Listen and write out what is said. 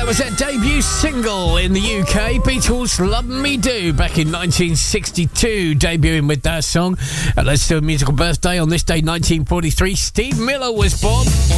was their debut single in the UK, Beatles' Love Me Do, back in 1962, debuting with that song. Let's do a musical birthday. On this day, 1943, Steve Miller was born.